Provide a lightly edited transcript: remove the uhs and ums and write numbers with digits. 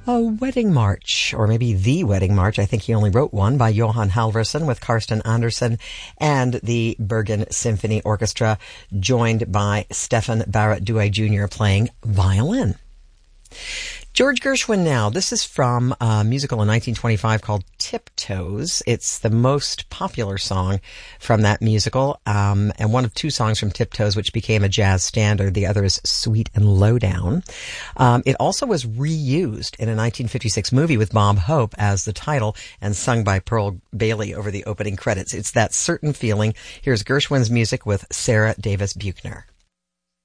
A Wedding March, or maybe The Wedding March. I think he only wrote one, by Johan Halvorsen with Karsten Andersen and the Bergen Symphony Orchestra, joined by Stefan Barrett-Douay Jr. playing violin. George Gershwin now. This is from a musical in 1925 called Tiptoes. It's the most popular song from that musical, and one of two songs from Tiptoes which became a jazz standard. The other is Sweet and Lowdown. It also was reused in a 1956 movie with Bob Hope as the title and sung by Pearl Bailey over the opening credits. It's that certain feeling. Here's Gershwin's music with Sarah Davis Buchner.